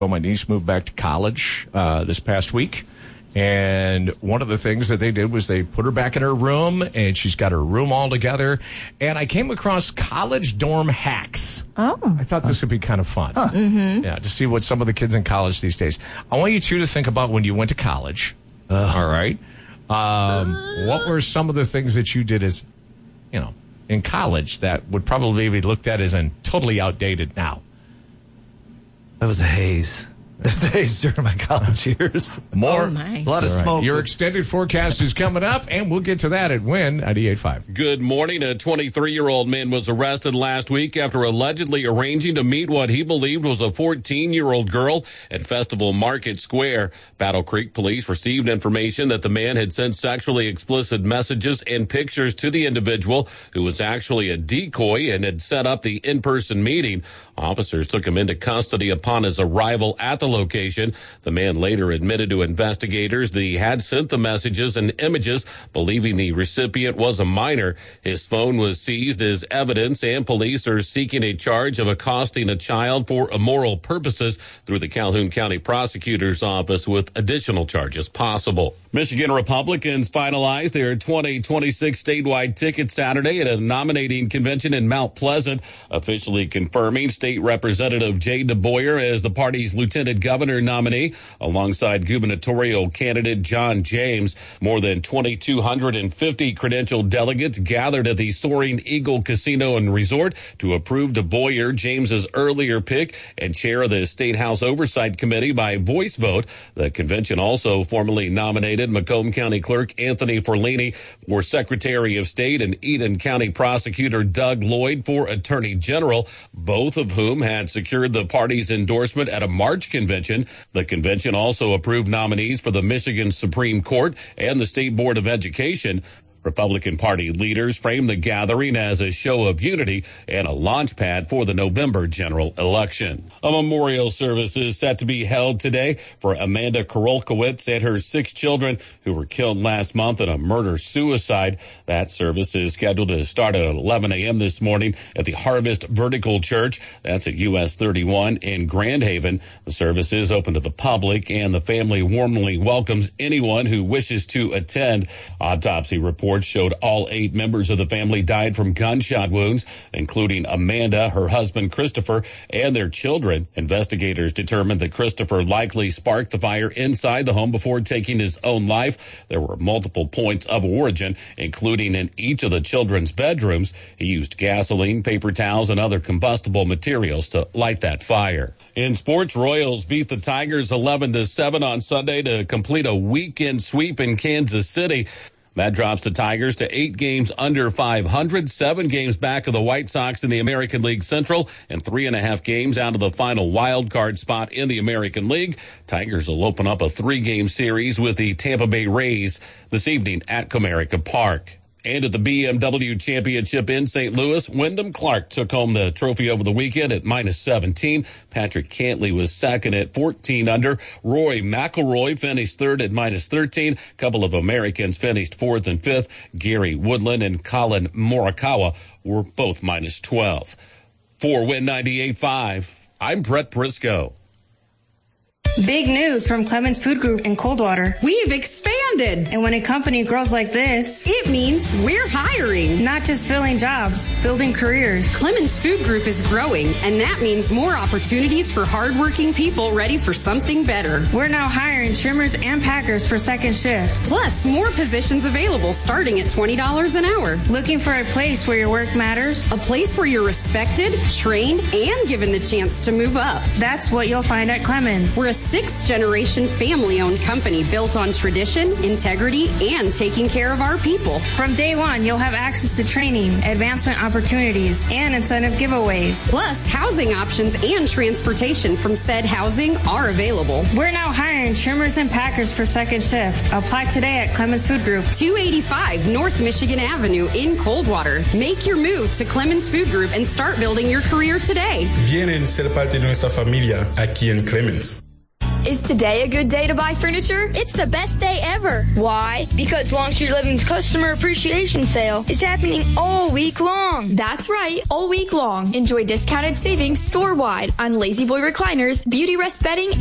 Well, my niece moved back to college this past week. And one of the things that they did was they put her back in her room, and she's got her room all together. And I came across college dorm hacks. Oh. I thought this would be kind of fun. Huh. Mm-hmm. Yeah, to see what some of the kids in college these days. I want you two to think about when you went to college. All right. What were some of the things that you did as, in college that would probably be looked at as totally outdated now? That was a haze. That's the haze during my college years. More. Oh, my. A lot of smoke. Your extended forecast is coming up, and we'll get to that at WIN 98.5. Good morning. A 23-year-old man was arrested last week after allegedly arranging to meet what he believed was a 14-year-old girl at Festival Market Square. Battle Creek police received information that the man had sent sexually explicit messages and pictures to the individual, who was actually a decoy and had set up the in-person meeting. Officers took him into custody upon his arrival at the location. The man later admitted to investigators that he had sent the messages and images, believing the recipient was a minor. His phone was seized as evidence, and police are seeking a charge of accosting a child for immoral purposes through the Calhoun County Prosecutor's Office, with additional charges possible. Michigan Republicans finalized their 2026 statewide ticket Saturday at a nominating convention in Mount Pleasant, officially confirming State Representative Jay DeBoyer as the party's lieutenant governor nominee, alongside gubernatorial candidate John James. More than 2,250 credentialed delegates gathered at the Soaring Eagle Casino and Resort to approve DeBoyer, James's earlier pick and chair of the State House Oversight Committee, by voice vote. The convention also formally nominated Macomb County Clerk Anthony Forlini for Secretary of State and Eden County Prosecutor Doug Lloyd for Attorney General, both of whom had secured the party's endorsement at a March convention. The convention also approved nominees for the Michigan Supreme Court and the State Board of Education. Republican Party leaders framed the gathering as a show of unity and a launch pad for the November general election. A memorial service is set to be held today for Amanda Korolkowitz and her 6 children who were killed last month in a murder-suicide. That service is scheduled to start at 11 a.m. this morning at the Harvest Vertical Church. That's at US 31 in Grand Haven. The service is open to the public, and the family warmly welcomes anyone who wishes to attend. Autopsy reports showed all 8 members of the family died from gunshot wounds, including Amanda, her husband Christopher, and their children. Investigators determined that Christopher likely sparked the fire inside the home before taking his own life. There were multiple points of origin, including in each of the children's bedrooms. He used gasoline, paper towels, and other combustible materials to light that fire. In sports, Royals beat the Tigers 11-7 on Sunday to complete a weekend sweep in Kansas City. That drops the Tigers to 8 games under 500, 7 games back of the White Sox in the American League Central, and 3.5 games out of the final wild card spot in the American League. Tigers will open up a 3-game series with the Tampa Bay Rays this evening at Comerica Park. And at the BMW Championship in St. Louis, Wyndham Clark took home the trophy over the weekend at -17. Patrick Cantley was second at 14 under. Rory McIlroy finished third at -13. A couple of Americans finished fourth and fifth. Gary Woodland and Colin Morikawa were both -12. For WIN 98.5, I'm Brett Briscoe. Big news from Clemens Food Group in Coldwater. We've expanded. And when a company grows like this, it means we're hiring. Not just filling jobs, building careers. Clemens Food Group is growing, and that means more opportunities for hardworking people ready for something better. We're now hiring trimmers and packers for second shift. Plus, more positions available starting at $20 an hour. Looking for a place where your work matters? A place where you're respected, trained, and given the chance to move up. That's what you'll find at Clemens. We're a 6th-generation family-owned company built on tradition, integrity, and taking care of our people. From day one, you'll have access to training, advancement opportunities, and incentive giveaways. Plus, housing options and transportation from said housing are available. We're now hiring trimmers and packers for second shift. Apply today at Clemens Food Group. 285 North Michigan Avenue in Coldwater. Make your move to Clemens Food Group and start building your career today. Vienen ser parte de nuestra familia aquí en Clemens. Is today a good day to buy furniture? It's the best day ever. Why? Because Long Street Living's Customer Appreciation Sale is happening all week long. That's right, all week long. Enjoy discounted savings store-wide on Lazy Boy recliners, Beauty Rest bedding,